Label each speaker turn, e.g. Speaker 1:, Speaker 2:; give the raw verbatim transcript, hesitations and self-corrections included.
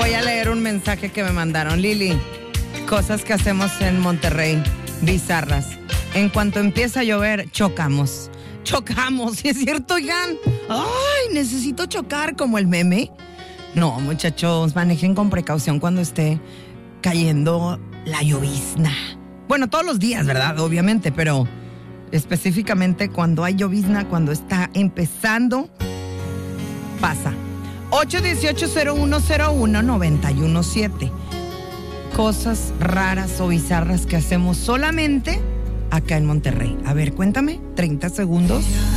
Speaker 1: Voy a leer un mensaje que me mandaron. Lili, cosas que hacemos en Monterrey, bizarras. En cuanto empieza a llover, chocamos. Chocamos, ¿sí es cierto, oigan? Ay, necesito chocar como el meme. No, muchachos, manejen con precaución cuando esté cayendo la llovizna. Bueno, todos los días, ¿verdad? Obviamente, pero específicamente cuando hay llovizna, cuando está empezando, pasa. ocho uno ocho, cero uno cero uno, nueve uno siete. Cosas raras o bizarras que hacemos solamente acá en Monterrey. A ver, cuéntame, treinta segundos.